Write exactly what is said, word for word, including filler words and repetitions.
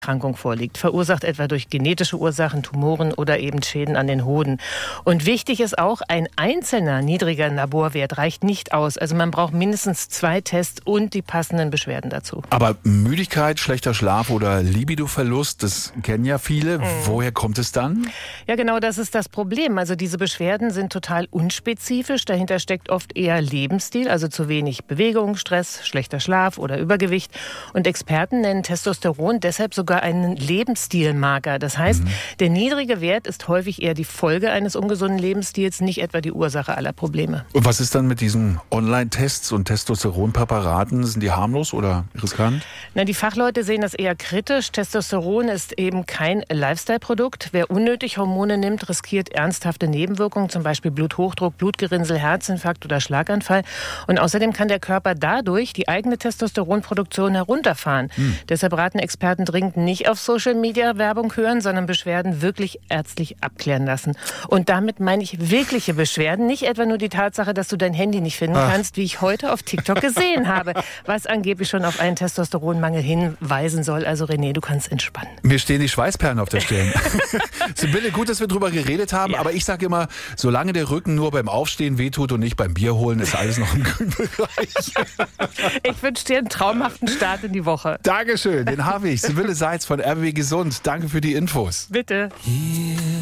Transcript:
Erkrankung vorliegt, verursacht etwa durch genetische Ursachen, Tumoren oder eben Schäden an den Hoden. Und wichtig ist auch, ein einzelner niedriger Laborwert reicht nicht aus. Also man braucht mindestens zwei Tests und die passenden Beschwerden dazu. Aber Müdigkeit, schlechter Schlaf oder Libidoverlust, das kennen ja viele. Mhm. Woher kommt es dann? Ja, genau, das ist das Problem. Also diese Beschwerden sind total unspezifisch. Dahinter steckt oft eher Lebensstil, also zu wenig Bewegung, Stress, schlechter Schlaf oder Übergewicht. Und Experten nennen Testosteron deshalb sogar einen Lebensstilmarker. Das heißt, mhm. der niedrige Wert ist häufig eher die Folge eines ungesunden Lebensstils, nicht etwa die Ursache aller Probleme. Und was ist dann mit diesen Online-Tests und Testosteronpräparaten? Sind die harmlos oder riskant? Na, die Fachleute sehen das eher kritisch. Testosteron ist eben kein Lifestyle-Produkt. Wer unnötig Hormone nimmt, riskiert ernsthafte Nebenwirkungen, zum Beispiel Bluthochdruck, Blutgerinnsel, Herzinfarkt oder Schlaganfall. Und außerdem kann der Körper dadurch die eigene Testosteronproduktion herunterfahren. Mhm. Deshalb raten Experten dringend nicht auf Social-Media-Werbung hören, sondern Beschwerden wirklich ärztlich abklären lassen. Und damit meine ich wirkliche Beschwerden, nicht etwa nur die Tatsache, dass du dein Handy nicht finden Ach. kannst, wie ich heute auf TikTok gesehen habe, was angeblich schon auf einen Testosteronmangel hinweisen soll. Also René, du kannst entspannen. Mir stehen die Schweißperlen auf der Stirn. Sibylle, gut, dass wir drüber geredet haben, ja. aber ich sage immer, solange der Rücken nur beim Aufstehen wehtut und nicht beim Bier holen, ist alles noch im grünen Bereich. Ich wünsche dir einen traumhaften Start in die Woche. Dankeschön, den habe ich. Sibylle Seitz von R B W Gesund. Danke für die Infos. Bitte.